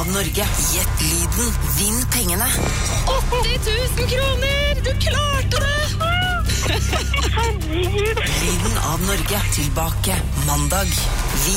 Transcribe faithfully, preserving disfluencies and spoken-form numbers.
av Norge. Gjett lyden, vinn pengene. åtti tusen kroner! Du klarte det! Lyden av Norge, tilbake mandag. Vi